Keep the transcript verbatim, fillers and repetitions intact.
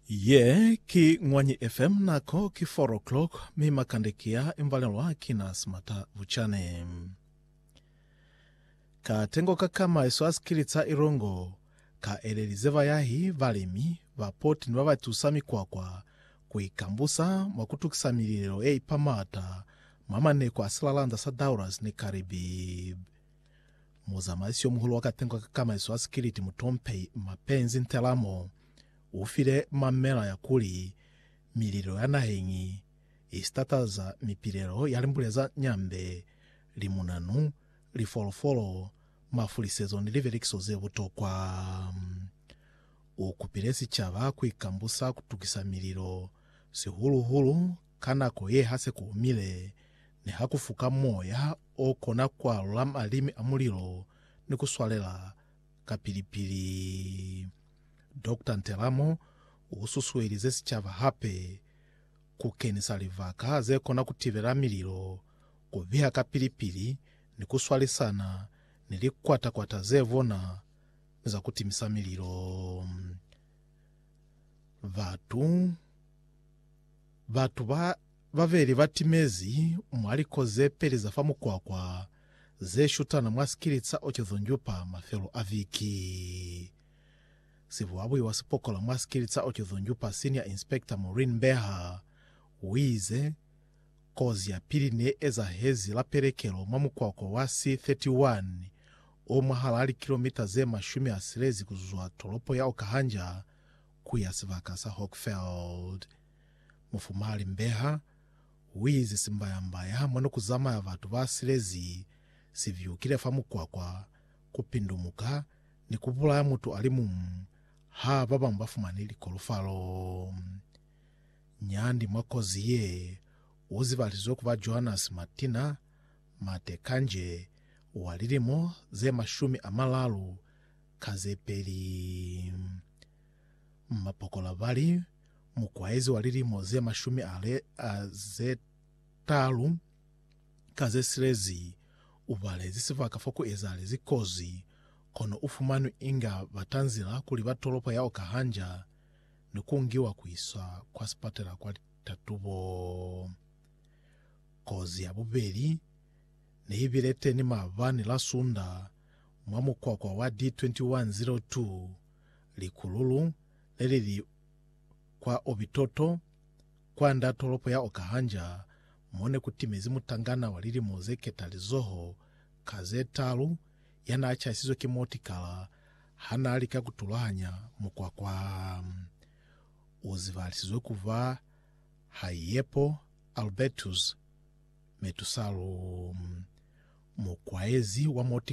Ye ki Ngwanyi F M nako ki four o'clock mima kandekia imvalelwa kina smata vuchane. Ka tengo kakama iso askilitsa irongo ka elelizeva yahi valemi vapoti nwa vatusami kwakwa kuikambusa mwakutukisa mililo e ipamata mama neko asilalanda sa Dauras ni Karibib. Muzamaisio muhulu wakatengo kakama iso askiliti mutompe mapenzi ntelamo ufile mamela ya kuli mililo ya nahengi istataza mipilelo yalimbuleza nyambe limunanu lifolofolo mafulisezo nilivelikisoze butokwa ukupilesi chava kuikambusa kutukisa mililo si hulu hulu kanako ye hase kuumile ni hakufuka moya okona kwa lam alimi amulilo ni kuswalela kapilipili. Doctor Ntelamo ususuelize sichava hape kukenisa livaka ze kona kutivela mililo kuviha kapilipili ni kuswalisana nilikwata kwa tazevona za kutimisa mililo. Vatu vatu va vaveli vatimezi mwalikoze peli za famu kwa kwa ze shutana mwaskilitsa ochezonjupa mafelo aviki. Sivuabu iwasipokola mwaskilitsa ochezonjupa Senior Inspector Maureen Beha wize kozi ya pili ne eza hezi la perekelo mamukwako wa C thirty-one o mahalali kilomita ze mashumi asilezi kuzuzua tolopo ya okahanja kuya sivakasa Hockfield. Mufumali Mbeha wize simbaya mbaya mwano kuzama ya vatu va asilezi sivyukile famu kwakwa kupindumuka ni kupula ya mutu alimumu ha baba mbafumanili kolufalo. Nyandi mwakozi ye uzivalizo kuva Johannes Martina Matekanje walilimo ze mashumi amalalu kazepeli. Mapokola vali mukwaezi walilimo ze mashumi ale ze talu kazesilezi uvalezi siva kafoku ezali zikozi kono ufumanu inga vatanzila kuli vatolopo ya okahanja nukungiwa kuiswa kwa spatela kwa tatubo. Kozi ya bubeli ni hivilete ni mavani la sunda mwamu kwa kwa wa D twenty-one oh two likululu lelili kwa obitoto kwa nda tolopo ya okahanja mwone kutimezi mutangana walili mozeke talizoho kazetalu yana acha isizo kimotikala hana alika kutulanya mukwa kwa uzivalisizwe kuva Hayepo Albertus Metusalu mukwaezi wa moti